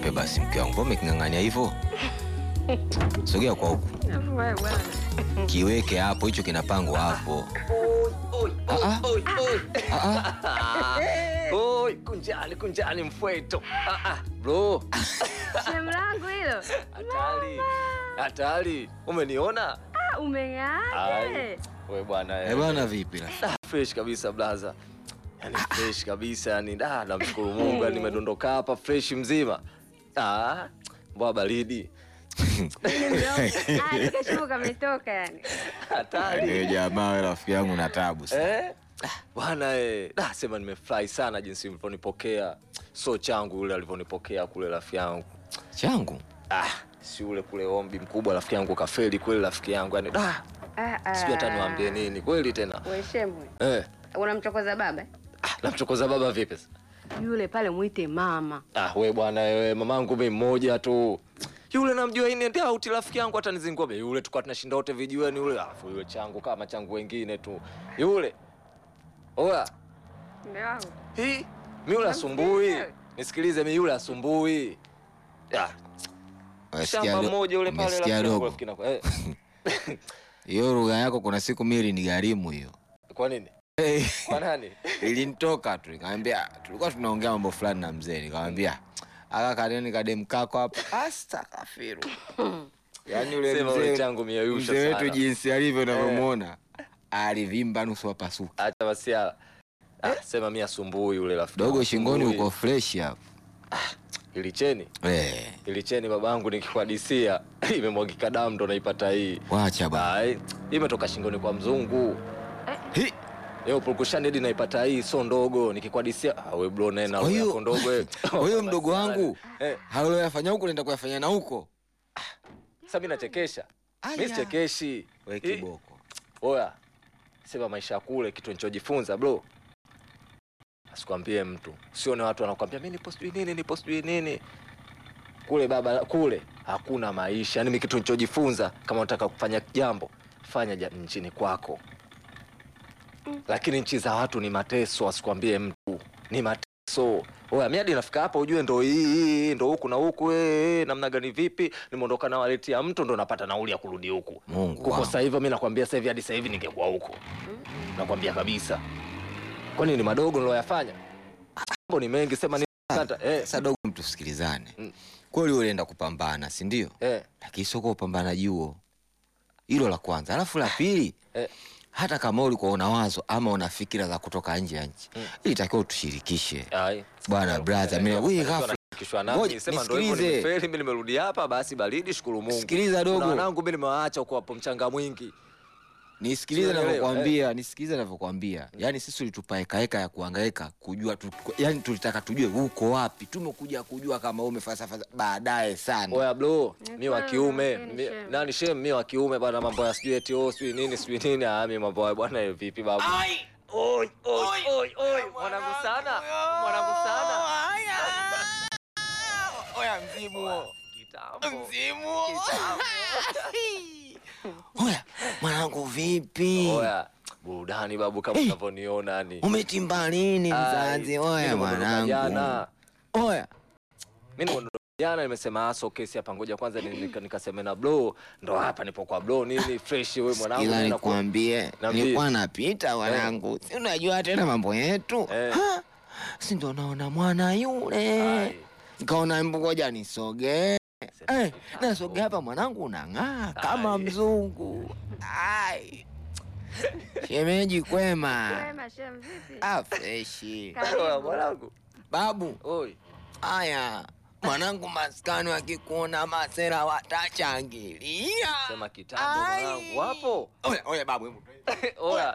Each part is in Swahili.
Nipe basi mke wangu. Mbona umekingangania hivyo? Sogea kwa huku. Wewe bwana. Kiweke hapo, hicho kinapangwa hapo. Oi, kunjani mfweto. Bro. Shemrangu hilo. Hatari. Umeniona? Umeng'aje? Wewe bwana. Bwana vipi la? Fresh kabisa blaza. Yaani fresh kabisa yani namshukuru Mungu yani nimedondoka hapa fresh mzima. Mbona baridi. Nikashuka kametoka yani. Hatari. Jamaa wewe rafiki yangu na tabu sana. Bwana sema nimefurahi sana jinsi mlivyonipokea. So changu yule alivyonipokea kule rafiki yangu. Changu? Si ule kule ombi mkubwa rafiki yangu kafeli kweli rafiki yangu yani sijui hata niwaambie nini kweli tena. Wewe shemwe. Unamchokoza baba? Namchokoza baba vipi? Yule pale muite mama. Wewe bwana wewe mamangu mimi mmoja tu. Yule namjua yeye ndio auti rafiki yangu hata nizingua yule tukao tunashinda wote vijiweni yule yule changu kama changu wengine tu. Yule. Oya. Ndio wangu. Mimi yule asumbui. Nisikilize mimi yule asumbui. Shamba moja yule pale rafiki yangu. Hiyo lugha yako kuna siku mimi ni gharimu hiyo. Kwa nini? Kwa nani? Ilinitoka tu nikamwambia tulikuwa tunaongea mambo fulani na mzee nikamwambia kaneni kadem kako hapa astakafiru. Yaani yule mzee changu miayusha sana. Mzee wetu jinsi alivyo unavyomuona alivimba nusu hapasuka. Acha basi sema mimi asumbui yule rafiki. Dogo shingoni uko fresh hapo. Ilicheni? Ilicheni babangu nikikuhadisia imemwagika damu ndo naipata hii. Wacha baba. Imetoka shingoni kwa mzungu. Leo pukushani hadi naipata hii so ndogo nikikuhadisia wewe bro nena wewe ndogo wewe. Wewe mdogo wangu. Hao yafanya huko nenda kuyafanya na huko. Sasa mimi nachekesha. Mimi sichekeshi. Wewe kiboko. Oya. Sema maisha kule kitu nilichojifunza bro. Asikwambie mtu. Sione watu wanakuambia mimi nipo sijui nini. Kule baba kule hakuna maisha. Yaani mimi kitu nilichojifunza kama unataka kufanya jambo fanya nchini kwako. Lakini nchi za watu ni mateso asikwambie mtu. Ni mateso. Oya mimi hadi nafika hapa ujue ndo hii ndo huku na huku namna gani vipi nimeondoka na waleti ya mtu ndo napata nauli ya kurudi huku. Kuko sasa hivi mimi nakwambia sasa hivi hadi sasa hivi ningekuwa huko. Nakwambia kabisa. Kwani ni madogo niloyafanya? Mambo ni mengi sema ni kata. Sasa dogo mtu sikilizane. Kweli ulienda kupambana, si ndio? Lakini sio kwa upambanaji huo. Hilo la kwanza. Alafu la pili, hata kama ulikuwa una wazo ama una fikira za kutoka nje ya nchi, ilitakiwa utushirikishe. Bwana brother, mimi ghafla kishwa nami sema ndio hivyo nimefeli mimi nimerudi hapa basi baridi shukuru Mungu. Sikiliza dogo. Wanangu mimi nimewaacha huko hapo mchanga mwingi. Nisikilize ninavyokuambia. Yaani sisi ulitupa heka ya kuhangaika kujua yaani tulitaka tujue uko wapi. Tumekuja kujua kama umefalsafa baadaye sana. Oya bro, mimi wa kiume. Nani shem mimi wa kiume bwana mambo ya sijui eti sijui nini mimi mambo ya bwana vipi babu. Oi. Mwanangu sana. Oya mzimu. Kitambo. Oya, mwanangu vipi? Oya, burudani babu kama unavyoniona yani. Umetimba lini mzazi? Oya mwanangu. Oya. Mimi ndo jana nimesema kesi hapa ngoja kwanza nikasema na bro ndo hapa nipo kwa bro nini fresh wewe mwanangu na nikwambie. Nilikuwa napita mwanangu. Si unajua tena mambo yetu. Si ndo naona mwana yule. Nikaona ngoja nisogee. Nasogea hapa mwanangu unang'aa kama mzungu. Shemeji kwema. Kwema shem vipi? Freshi. Mwanangu. Babu. Oi. Aya. Mwanangu maskani wakikuona masera watachangilia. Sema kitambo mwanangu wapo. Oya babu hebu. Oya.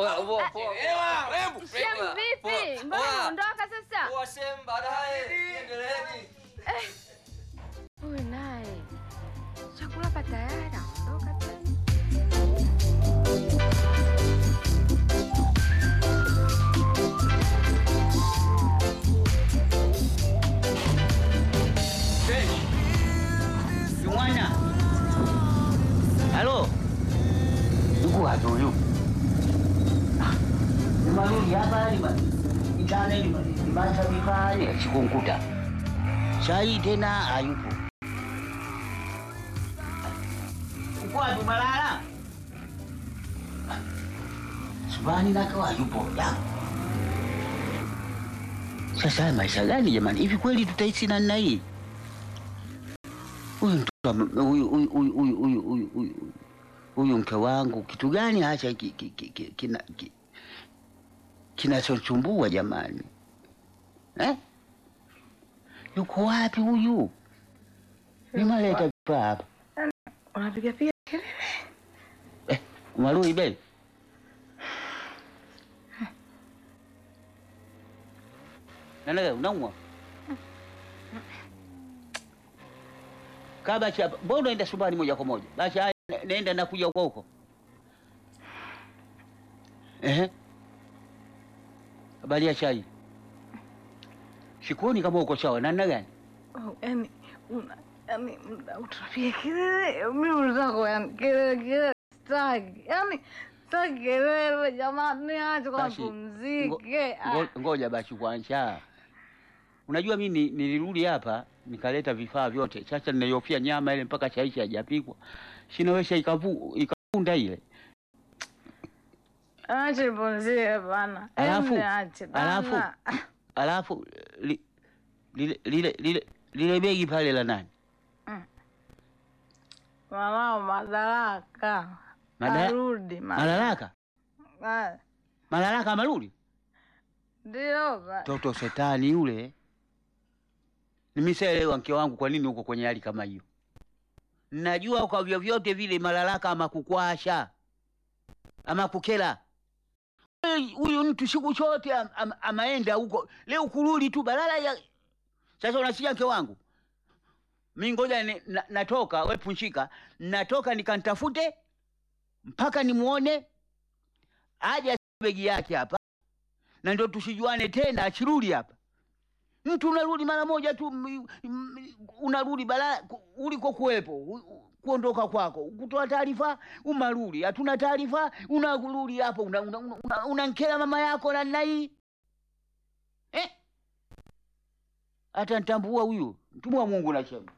Shem vipi? Mbona unaondoka sasa? Poa shem baadaye. Endeleeni. Huyu naye. Chakula hapa tayari anaondoka tena. Mwana. Halo. Ndugu wapi huyu? Mali hapa ni itane ni basa bifanye chikunkuta. Chai tena hayupo. Uko wapi Malala? Subani nako hayupo. Sasa maisha gani jamani? Hivi kweli tutaishi na nina hii? Huyu mke wangu kitu gani acha kinachochumbua jamani? Yuko wapi huyu? Nimaleta hapa. Unapiga piga kelele. Umarudi beli? Nanaga unaumwa? Kaba chapa, mbona unaenda Subani moja kwa moja? Basi naenda nakuja huko. Habari ya chai. Sikuoni kama uko sawa. Namna gani? Yaani utapiga kelele. Mimi unataka yani kelele staki. Yaani staki kelele jamani, acha kwa pumzike. Ngoja basi kwanza. Unajua mimi nilirudi hapa nikaleta vifaa vyote. Sasa ninayofia nyama ile mpaka chai hajapikwa. Sinaweza ikavunda ile. Acha pumzike bana. Alafu lile begi pale la nani? Mama Madaraka. Marudi. Madaraka? Madaraka amerudi? Ndio ba. Toto shetani yule. Nimeshaelewa mke wangu kwa nini uko kwenye hali kama hiyo. Najua kwa vyovyote vile Madaraka ama kukwasha. Ama kukela. Huyu mtu siku chote amaenda huko. Leo kurudi tu balala ya. Sasa unasikia mke wangu? Mimi ngoja natoka, wewe punshika. Natoka nikantafute mpaka nimuone aje begi yake hapa. Na ndio tusijuane tena achirudi hapa. Mtu unarudi mara moja tu unarudi balala uliko kuwepo. Kuondoka kwako, kutoa taarifa, umarudi. Hatuna taarifa, unarudi hapo unankela mama yako na nai. Hata nitambua huyu. Mtumwa wa Mungu nasema.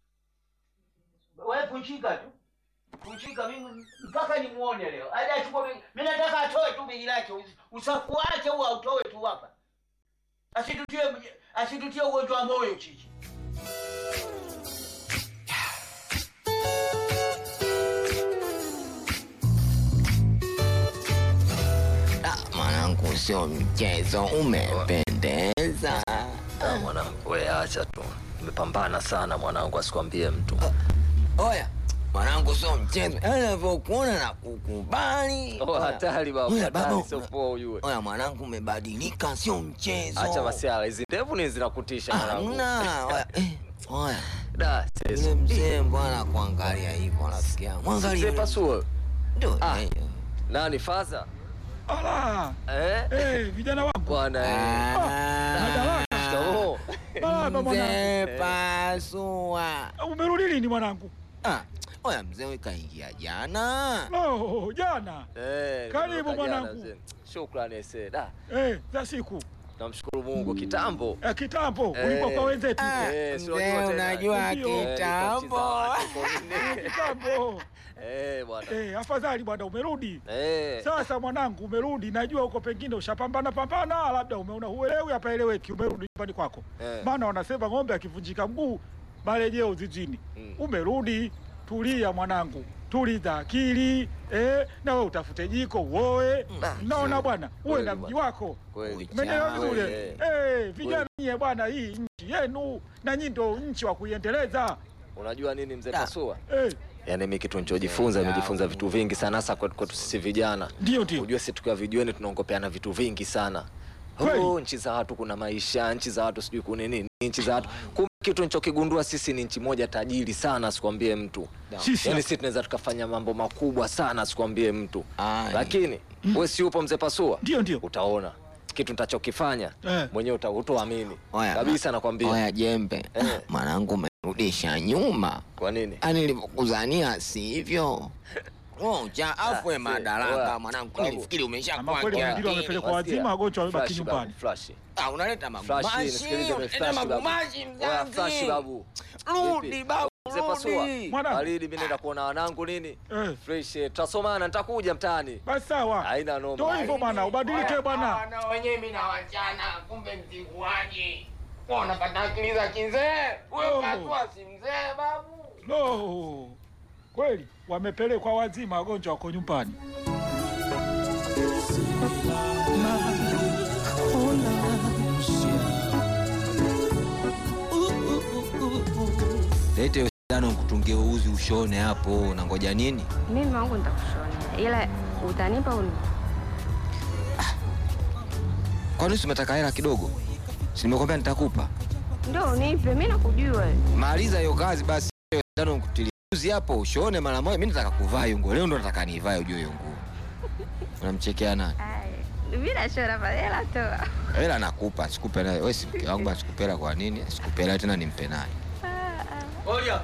Wewe punchika tu. Punchika mimi mpaka nimuone leo. Aje achukue mimi nataka atoe tu begi lake. Usakuache au autoe tu hapa. Asitutie ugonjwa wa moyo chichi. Mwanangu sio mchezo, umependeza. Mwanangu wewe acha tu. Nimepambana sana mwanangu, asikwambie mtu. Oya, mwanangu sio mchezo. Unavyokuona na kukubali. Hatari baba, hatari sio poa huyu. Oya mwanangu umebadilika, sio mchezo. Acha masiala, hizi ndevu ni zinakutisha mwanangu. Hamna. Oya. Da, sasa Mzee bwana kuangalia hivyo anasikia. Mwangalie. Mzee Pasua. Ndio. Nani Faza? Ala. Vijana wangu. Bwana Mzee Pasua. Umerudi lini mwanangu? Oya mzee wewe kaingia jana. Jana. Karibu mwanangu. Shukrani seda. Za siku. Namshukuru Mungu kitambo. Kitambo ulikuwa kwa wenzetu. Mzee unajua kitambo. Kitambo. Bwana. Afadhali bwana umerudi. Sasa mwanangu umerudi, najua uko pengine ushapambana labda umeona huelewi hapa eleweki, umerudi nyumbani kwako. Maana wanasema ng'ombe akivunjika mguu marejeo zijini. Umerudi, tulia mwanangu. Tuliza akili, na wewe utafute jiko uoe. Naona bwana, uwe na mji wako. Umeelewa vizuri? Vijana nyie bwana, hii nchi yenu na nyinyi ndio nchi wa kuiendeleza. Unajua nini mzee Pasua? Yaani mimi kitu nimejifunza vitu vingi sana hasa kwetu sisi vijana. Ndio. Unajua sisi tukiwa vijueni tunaongopeana vitu vingi sana. Nchi za watu kuna maisha, nchi za watu sijui kuna nini, nchi za watu. Kumbe kitu nichokigundua sisi ni nchi moja tajiri sana, sikwambie mtu. Yaani sisi tunaweza tukafanya mambo makubwa sana, sikwambie mtu. Lakini wewe si upo mzee Pasua? Ndio. Utaona kitu nitachokifanya mwenyewe utaamini. Kabisa nakwambia. Oya jembe. Mwanangu umerudisha nyuma. Kwa nini? Nilipokuzania si hivyo. Ngoja afwe madaraka mwanangu, nilifikiri umeshakuwa. Ama kweli wengine wamepelekwa wazima, wagonjwa wamebaki nyumbani. Flash. Unaleta magumashi. Unaleta magumashi mzazi. Flash babu. Rudi babu. Mzee Pasua. Baridi mimi naenda kuona wanangu nini? Fresh. Tutasomana nitakuja mtaani. Basi sawa. Haina noma. Ndio hivyo bwana, ubadilike bwana. Na wenyewe mimi na wachana, kumbe mtikuaje. Unapata akili za kizee. Wewe Pasua si mzee babu. No. Kweli wamepelekwa wazima, wagonjwa wako nyumbani. Lete sindano kutungia uzi ushone hapo, unangoja nini? Mimi wangu nitakushona. Ila utanipa uni. Kwa nini umetaka hela kidogo? Si nimekwambia nitakupa. Ndio unipe, mimi nakujua. Maliza hiyo kazi basi. Sindano kutilia uzi hapo ushone mara moja. Mimi nataka kuvaa hiyo nguo. Leo ndo nataka nivae ujue hiyo nguo. Unamchekea nani? Mimi nashona pale hela toa. Hela nakupa, sikupe naye. Wewe si mke wangu basi sikupe hela kwa nini? Sikupe hela tena nimpe naye. Olia.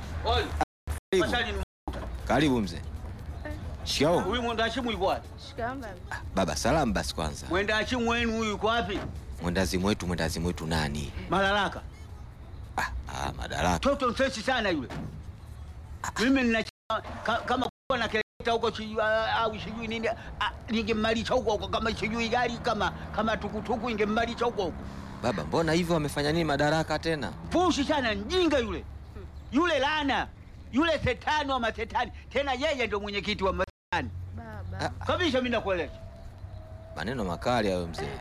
Karibu mzee. Shikao. Huyu mwendazimu yuko wapi? Shikamoo baba. Baba salamu basi kwanza. Mwendazimu wenu huyu yuko wapi? Mwendazimu wetu nani? Madaraka. Madaraka. Toto msesi sana yule. Mimi nina kama kwa na keleta huko au sijui nini ningemaliza huko kama sijui gari kama tukutuku ningemaliza huko. Baba mbona hivyo amefanya nini Madaraka tena? Fushi sana njinga yule. Yule laana. Yule setani wa masetani. Tena yeye ndio mwenyekiti wa masetani. Baba. Kabisa mimi nakueleza. Maneno makali hayo mzee.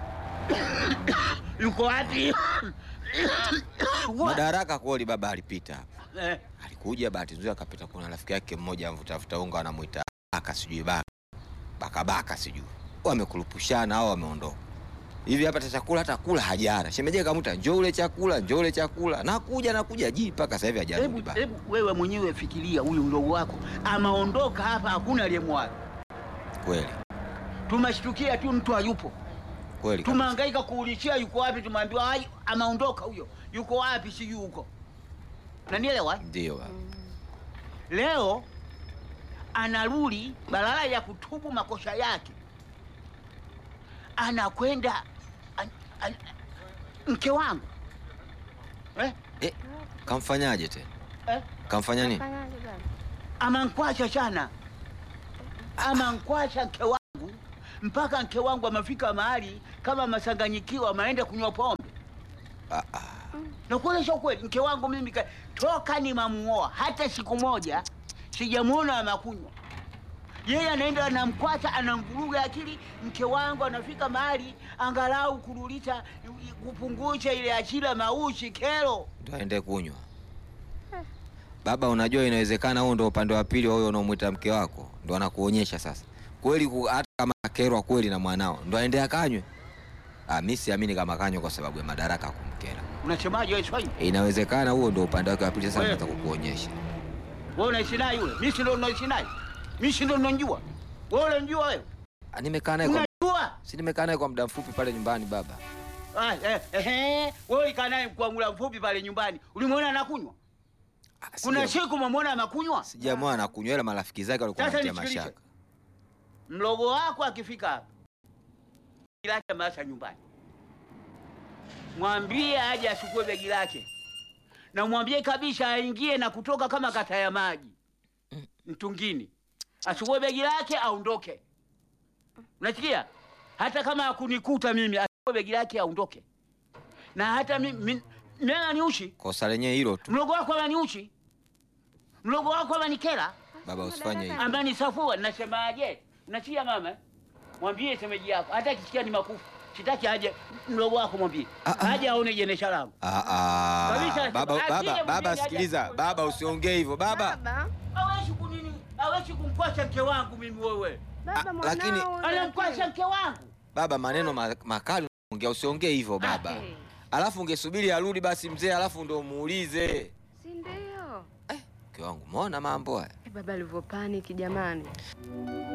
Yuko wapi? Madaraka kweli baba alipita hapa. Alikuja bahati nzuri akapita kuna rafiki yake mmoja mvutafuta unga anamuita baka sijui baka sijui. Wamekulupushana hao wameondoka. Hivi hapa chakula hata kula hajara. Shemeje kamuta njoo ule chakula. Nakuja ji mpaka sasa hivi hajarudi baba. Hebu wewe mwenyewe fikiria huyu mdogo wako amaondoka hapa hakuna aliyemwaga. Kweli. Tumashtukia tu mtu hayupo. Kweli. Tumehangaika kuulizia yuko wapi tumeambiwa amaondoka huyo. Yuko wapi sijui huko. Unanielewa? Ndio baba. Leo anarudi badala ya kutubu makosa yake. Anakwenda mke wangu. Kamfanyaje tena? Kamfanya nini? Amankwasha sana. Amankwasha mke wangu mpaka mke wangu amefika mahali kama masanganyikiwa amaenda kunywa pombe. Na kueleza kweli mke wangu mimi toka ni mamuoa hata siku moja sijamuona amakunywa. Yeye anaenda anamkwata anamvuruga akili mke wangu anafika mahali angalau kurudisha kupungusha ile achila maushi kero ndio aende kunywa. Baba unajua inawezekana huo ndio upande wa pili wa huyo unaomuita mke wako ndio anakuonyesha sasa. Kweli hata kama kerwa kweli na mwanao ndio aende akanywe. Mimi siamini kama kanywe kwa sababu ya Madaraka kumkera. Unasemaje wewe swali? Inawezekana huo ndio upande wake wa pili sasa nataka kukuonyesha. Wewe unaishi naye yule? Mimi si ndio unaishi naye. Mimi si ndio ninajua. Wewe unajua wewe? Nimekaa naye nimekaa naye kwa muda mfupi pale nyumbani baba. Wewe ulikaa naye kwa muda mfupi pale nyumbani. Ulimwona anakunywa? Kuna siku umemwona anakunywa? Sijamwona anakunywa ila marafiki zake walikuwa wanatia mashaka. Mlogo wako akifika hapa. Kilacha maisha nyumbani. Mwambie aje achukue begi lake. Na mwambie kabisa aingie na kutoka kama kata ya maji. Mtungini. Achukue begi lake aondoke. Unasikia? Hata kama hakunikuta mimi achukue begi lake aondoke. Na hata mimi ananiushi. Kosa lenyewe hilo tu. Mlogo wako ananiushi. Mlogo wako ananikera. Baba usifanye hivyo. Amani safua nasemaje? Unasikia mama? Mwambie semeji yako hata kisikia ni makufu. Sitaki aje mlogo wako mwambie. Aje aone jenesha langu. Baba sikiliza. Baba usiongee hivyo baba. Hawezi kunini? Hawezi kumkwasha mke wangu mimi wewe. Baba mwanao. Lakini anamkwasha mke wangu. Baba maneno makali usiongee hivyo baba. Alafu ungesubiri arudi basi mzee alafu ndio muulize. Si ndio? Mke wangu umeona mambo haya? Baba alivyopanic jamani.